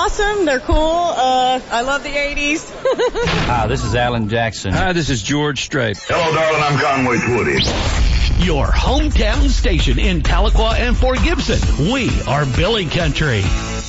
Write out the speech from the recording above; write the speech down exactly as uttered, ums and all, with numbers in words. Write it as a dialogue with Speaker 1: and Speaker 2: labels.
Speaker 1: awesome. They're cool. Uh, I love the eighties.
Speaker 2: Hi, this is Alan Jackson.
Speaker 3: Hi, this is George Strait.
Speaker 4: Hello, darling. I'm Conway Twitty.
Speaker 5: Your hometown station in Tahlequah and Fort Gibson. We are Billy Country.